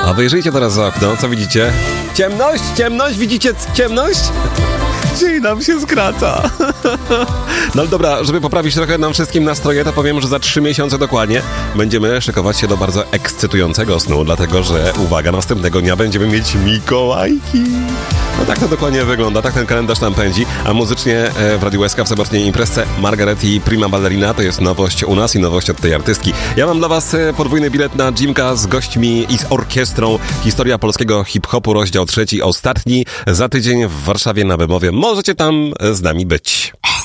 A wyjrzyjcie teraz za okno, co widzicie? Ciemność, ciemność, widzicie ciemność? Dzień nam się skraca. No ale dobra, żeby poprawić trochę nam wszystkim nastroje, to powiem, że za 3 miesiące dokładnie będziemy szykować się do bardzo ekscytującego snu, dlatego że, uwaga, następnego dnia będziemy mieć Mikołajki. No tak to dokładnie wygląda, tak ten kalendarz nam pędzi, a muzycznie w Radiu SK w sobotniej imprezce Margaret i Prima Ballerina to jest nowość u nas i nowość od tej artystki. Ja mam dla was podwójny bilet na Jimka z gośćmi i z orkiestrą. Historia polskiego hip-hopu, rozdział 3, ostatni, za tydzień w Warszawie na Bemowie. Możecie tam z nami być.